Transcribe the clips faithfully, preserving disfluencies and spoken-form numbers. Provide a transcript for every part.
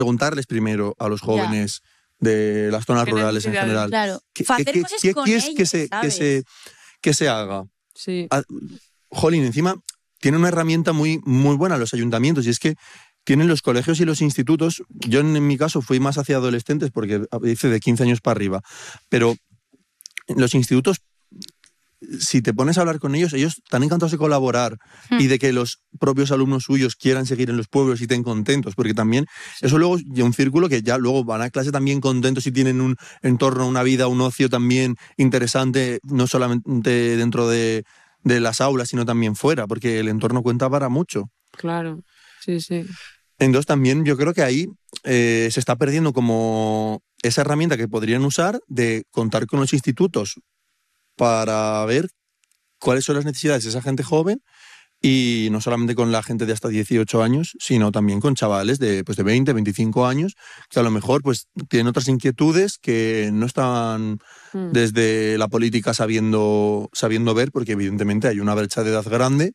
preguntarles primero a los jóvenes ya. de las zonas rurales en general. Claro. ¿Qué, Hacer qué, cosas qué con quieres ellos, que se, que, se, que se haga? Sí. A, jolín, encima tiene una herramienta muy, muy buena los ayuntamientos, y es que tienen los colegios y los institutos. Yo en, en mi caso fui más hacia adolescentes porque hice de quince años para arriba, pero los institutos, si te pones a hablar con ellos, ellos están encantados de colaborar mm. y de que los propios alumnos suyos quieran seguir en los pueblos y estén contentos, porque también sí. eso luego es un círculo que ya luego van a clase también contentos y tienen un entorno, una vida, un ocio también interesante, no solamente dentro de, de las aulas, sino también fuera, porque el entorno cuenta para mucho. Claro, sí, sí. Entonces también yo creo que ahí eh, se está perdiendo como esa herramienta que podrían usar de contar con los institutos para ver cuáles son las necesidades de esa gente joven, y no solamente con la gente de hasta dieciocho años, sino también con chavales de, pues de veinte, veinticinco años, que a lo mejor pues tienen otras inquietudes que no están mm. desde la política sabiendo, sabiendo ver, porque evidentemente hay una brecha de edad grande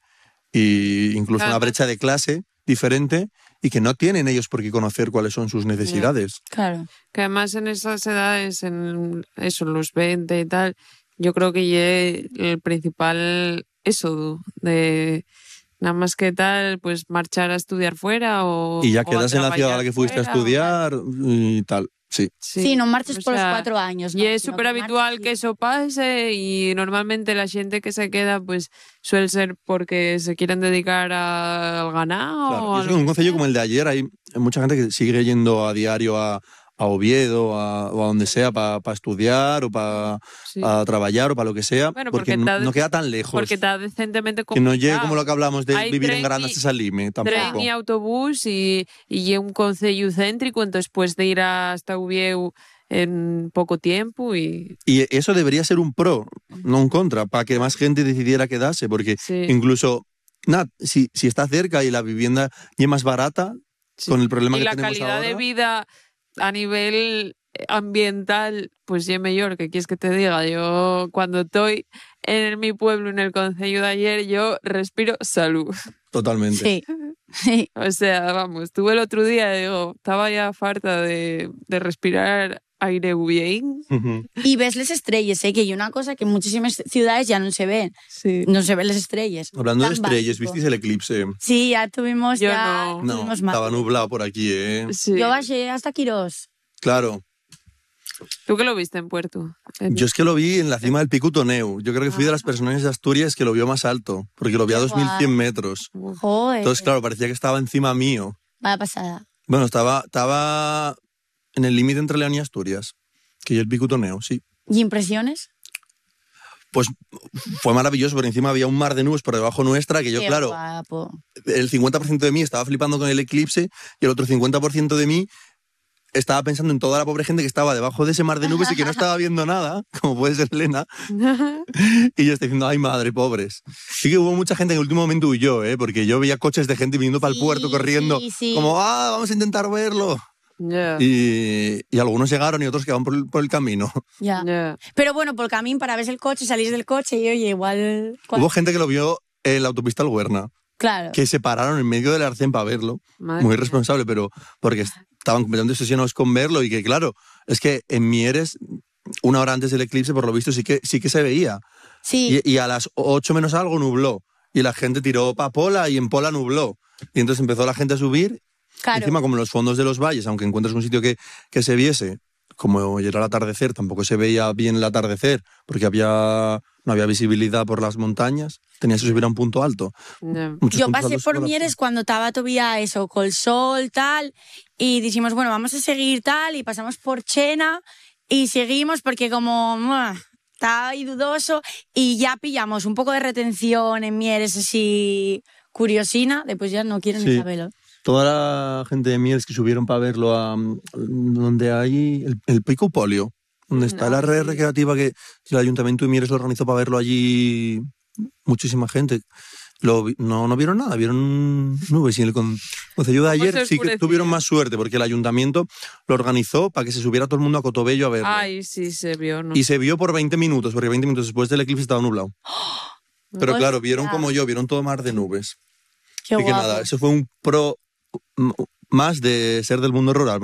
e incluso claro. una brecha de clase diferente, y que no tienen ellos por qué conocer cuáles son sus necesidades. Claro. Que además en esas edades, en eso, los veinte y tal, yo creo que el principal eso de nada más que tal, pues marchar a estudiar fuera o y ya quedas en la ciudad a la que fuiste a estudiar y tal. Sí. Sí, sí, no marches o por sea, los cuatro años. Y ¿no? es súper habitual que eso pase, y normalmente la gente que se queda pues suele ser porque se quieren dedicar a, al ganado. Claro, o y eso en un concello como el de ayer hay mucha gente que sigue yendo a diario a, a Oviedo a, o a donde sea para pa estudiar o para sí. trabajar o para lo que sea, bueno, porque, porque no, no queda tan lejos. Porque está decentemente que no llegue como lo que hablamos de hay vivir en Granada hasta Salime, tampoco. Tren y autobús y, y un concello céntrico, entonces después de ir hasta Oviedo en poco tiempo. Y y eso debería ser un pro, no un contra, para que más gente decidiera quedarse, porque sí. incluso nada, si, si está cerca y la vivienda es más barata, sí. con el problema y que tenemos ahora. Y la calidad de vida a nivel ambiental, pues ya mejor, ¿qué quieres que te diga? Yo cuando estoy en mi pueblo, en el concello de ayer, yo respiro salud. Totalmente. Sí. Sí. O sea, vamos, estuve el otro día y digo, estaba ya farta de, de respirar aire bien. Uh-huh. Y ves las estrellas, ¿eh? Que hay una cosa que en muchísimas ciudades ya no se ven. Sí. No se ven las estrellas. Hablando Tan de estrellas, básico. ¿visteis el eclipse? Sí, ya tuvimos, Yo ya no. tuvimos no, más. Estaba nublado por aquí, ¿eh? Sí. Yo bajé hasta Quirós. Claro. ¿Tú qué lo viste en Puerto? En... Yo es que lo vi en la cima del Pico Toneu. Yo creo que fui de las personas de Asturias que lo vio más alto, porque lo vi a dos mil cien metros. Joder. Entonces, claro, parecía que estaba encima mío. Vaya pasada. Bueno, estaba, estaba en el límite entre León y Asturias, que es el Pico Toneu, sí. ¿Y impresiones? Pues fue maravilloso, por encima había un mar de nubes por debajo nuestra, que yo, Qué claro, guapo. El cincuenta por ciento de mí estaba flipando con el eclipse y el otro cincuenta por ciento de mí estaba pensando en toda la pobre gente que estaba debajo de ese mar de nubes y que no estaba viendo nada, como puede ser Lena. Y yo estoy diciendo, ay madre, pobres. Sí que hubo mucha gente que en el último momento huyó, ¿eh? Porque yo veía coches de gente viniendo sí, para el puerto corriendo, sí, sí. como, ah, vamos a intentar verlo. Yeah. Y, y algunos llegaron y otros quedaban por el, por el camino. Ya. Yeah. Pero bueno, por el camino, para ver el coche, salís del coche y oye, igual... ¿cuál? Hubo gente que lo vio en la autopista al Huerna. Claro. Que se pararon en medio del arcén para verlo. Madre Muy mía. responsable, pero porque estaban completamente obsesionados con verlo y que, claro, es que en Mieres, una hora antes del eclipse, por lo visto, sí que, sí que se veía. Sí. Y, y a las ocho menos algo nubló. Y la gente tiró para Pola y en Pola nubló. Y entonces empezó la gente a subir. Claro. Encima, como en los fondos de los valles, aunque encuentres un sitio que, que se viese, como era el atardecer, tampoco se veía bien el atardecer, porque había, no había visibilidad por las montañas. Tenías que subir a un punto alto. Yeah. Yo pasé por Mieres cuando estaba todavía eso, con el sol, tal, y dijimos, bueno, vamos a seguir tal, y pasamos por Chena, y seguimos porque como muah, estaba ahí dudoso, y ya pillamos un poco de retención en Mieres así curiosina, después ya no quieren Sí. ni saberlo. Toda la gente de Mieres que subieron para verlo a donde hay el, el Pico Polio, donde está la red recreativa que el Ayuntamiento de Mieres lo organizó para verlo allí, muchísima gente. Lo, no, no vieron nada, vieron nubes. Y en el con- concello de ayer sí que tuvieron más suerte, porque el Ayuntamiento lo organizó para que se subiera todo el mundo a Cotobello a verlo. Ay, sí, se vio, ¿no? Y se vio por veinte minutos, porque veinte minutos después del eclipse estaba nublado. Pero Hostia. claro, vieron como yo, vieron todo mar de nubes. Qué Así que guapo. nada, eso fue un pro m- más de ser del mundo rural.